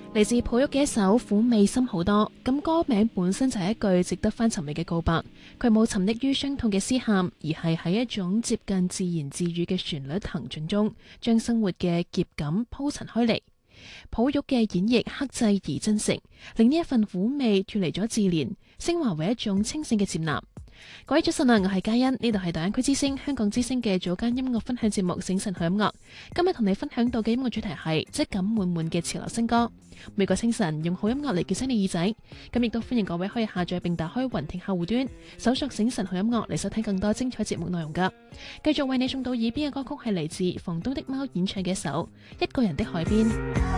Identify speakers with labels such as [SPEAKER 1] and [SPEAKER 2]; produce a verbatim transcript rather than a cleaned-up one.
[SPEAKER 1] 嚟自抱玉嘅一首《苦味深好多》，咁歌名本身就係一句值得翻尋味嘅告白。佢冇沉溺於傷痛嘅嘶喊，而係喺一種接近自言自語嘅旋律行進中，將生活嘅澀感鋪陳開嚟。抱玉嘅演繹克制而真誠，令呢一份苦味脫離咗自憐，升華為一種清醒嘅接納。各位早晨啊，我係嘉欣，呢度係大灣區之聲香港之聲嘅早間音樂分享節目《醒晨好音樂》。今日同你分享到嘅音樂主題係質感滿滿嘅潮流新歌。每個清晨用好音樂嚟叫醒你耳仔，咁亦都歡迎各位可以下載並打開雲聽客戶端，搜索醒晨好音樂嚟收聽更多精彩節目內容噶。繼續為你送到耳邊嘅歌曲係嚟自房東的貓演唱嘅一首《一個人的海邊》。